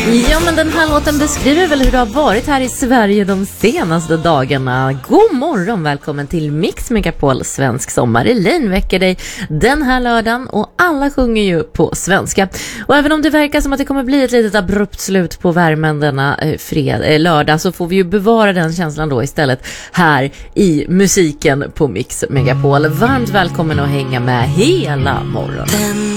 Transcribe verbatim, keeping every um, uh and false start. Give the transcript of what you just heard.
Ja, men den här låten beskriver väl hur det har varit här i Sverige de senaste dagarna. God morgon, välkommen till Mix Megapol Svensk Sommar. Elaine väcker dig den här lördagen och alla sjunger ju på svenska. Och även om det verkar som att det kommer bli ett litet abrupt slut på värmen denna eh, fred, eh, lördag, så får vi ju bevara den känslan då istället här i musiken på Mix Megapol. Varmt välkommen att hänga med hela morgonen.